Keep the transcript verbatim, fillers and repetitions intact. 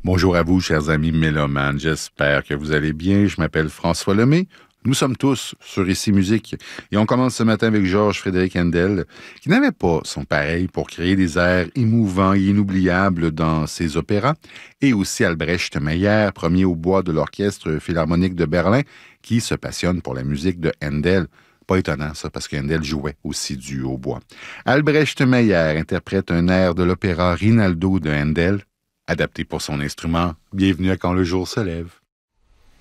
Bonjour à vous, chers amis mélomanes. J'espère que vous allez bien. Je m'appelle François Lemay. Nous sommes tous sur Ici Musique. Et on commence ce matin avec Georges Frédéric Handel, qui n'avait pas son pareil pour créer des airs émouvants et inoubliables dans ses opéras, et aussi Albrecht Meyer, premier au bois de l'Orchestre Philharmonique de Berlin, qui se passionne pour la musique de Handel. Pas étonnant, ça, parce que Handel jouait aussi du hautbois. Albrecht Meyer interprète un air de l'opéra Rinaldo de Handel, adapté pour son instrument. Bienvenue à Quand le jour se lève.